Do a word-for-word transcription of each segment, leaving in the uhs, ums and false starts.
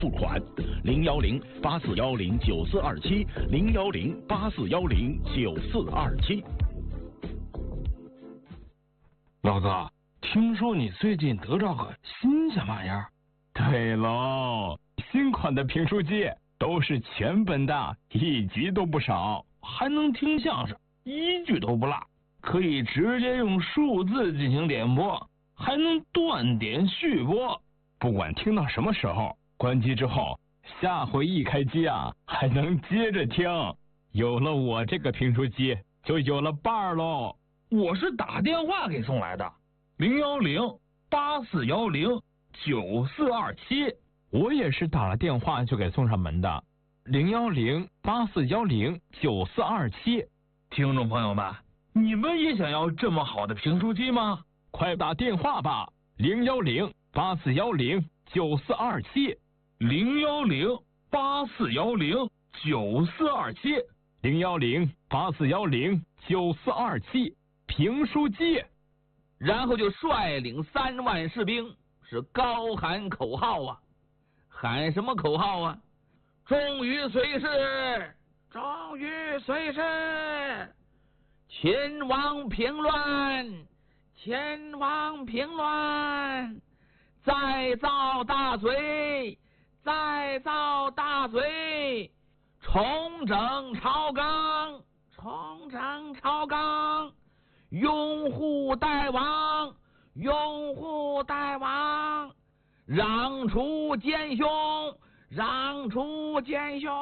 付款零幺零八四幺零九四二七零幺零八四幺零九四二七。 老哥，听说你最近得着个新鲜玩意儿？ 对喽，新款的评书机都是全本的，一集都不少， 还能听相声，一句都不落，可以直接用数字进行点播，还能断点续播， 不管听到什么时候，关机之后，下回一开机啊，还能接着听。有了我这个评书机，就有了伴儿喽。 我是打电话给送来的，零幺零八四幺零九四二七。 我也是打了电话就给送上门的，零幺零八四幺零九四二七。 听众朋友们，你们也想要这么好的评书机吗？ 快打电话吧，零幺零八四幺零九四二七。 零幺零八四幺零九四二七， 零幺零八四幺零九四二七，评书机。 然后就率领三万士兵是高喊口号啊，喊什么口号啊？忠于随事，忠于随事，秦王平乱，秦王平乱，再造大隋。再造大隋，重整朝纲，重整朝纲，拥护代王，拥护代王，攘除奸凶，攘除奸凶。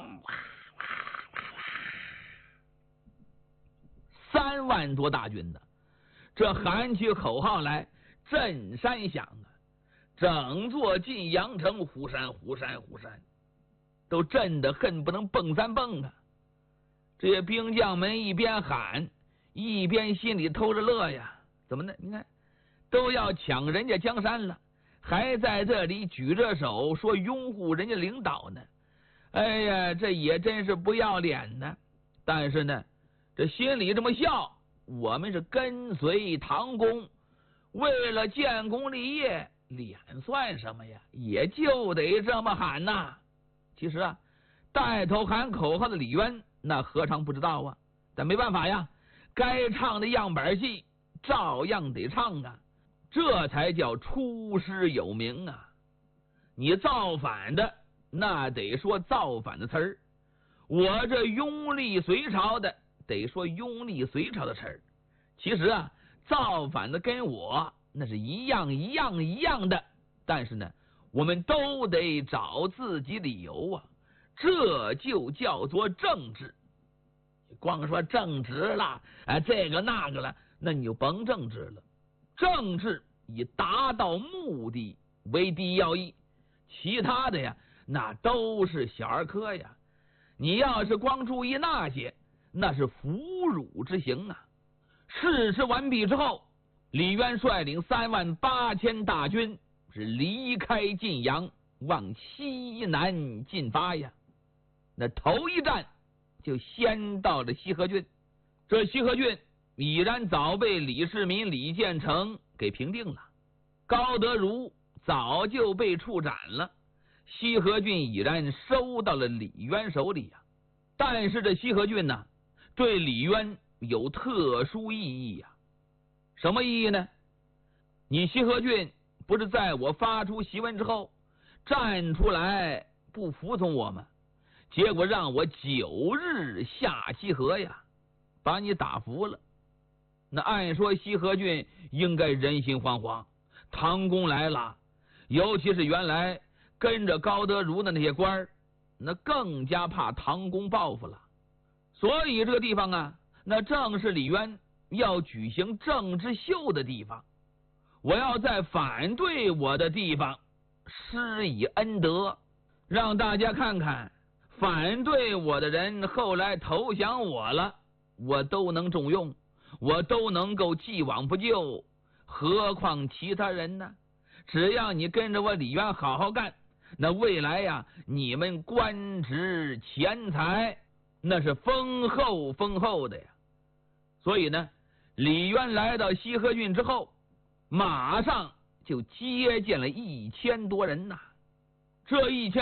三万多大军的，这喊起口号来，震山响啊！整座晋阳城呼山呼山呼山，都震得恨不能蹦三蹦啊！这些兵将们一边喊，一边心里偷着乐呀。怎么呢？你看，都要抢人家江山了，还在这里举着手说拥护人家领导呢。哎呀，这也真是不要脸呢。但是呢，这心里这么笑，我们是跟随唐公，为了建功立业。脸算什么呀？也就得这么喊呐。其实啊，带头喊口号的李渊那何尝不知道啊？但没办法呀，该唱的样板戏照样得唱啊，这才叫出师有名啊。你造反的那得说造反的词儿，我这拥立隋朝的得说拥立隋朝的词儿。其实啊，造反的跟我那是一样一样一样的，但是呢，我们都得找自己理由啊，这就叫做政治。光说正直了，哎，这个那个了，那你就甭政治了。政治以达到目的为第一要义，其他的呀，那都是小儿科呀。你要是光注意那些，那是俘虏之刑啊。事事完毕之后，李渊率领三万八千大军是离开晋阳，往西南进发呀。那头一站就先到了西河郡。这西河郡已然早被李世民、李建成给平定了，高德儒早就被处斩了，西河郡已然收到了李渊手里呀。但是这西河郡呢，对李渊有特殊意义呀。什么意义呢？你西河郡不是在我发出檄文之后站出来不服从我吗？结果让我九日下西河呀，把你打服了。那按说西河郡应该人心惶惶，唐公来了，尤其是原来跟着高德儒的那些官儿，那更加怕唐公报复了。所以这个地方啊，那正是李渊要举行政治秀的地方。我要在反对我的地方施以恩德，让大家看看反对我的人后来投降我了，我都能重用，我都能够既往不咎，何况其他人呢？只要你跟着我李渊好好干，那未来呀，你们官职钱财那是丰厚丰厚的呀。所以呢，李渊来到西河郡之后，马上就接见了一千多人呐。这一千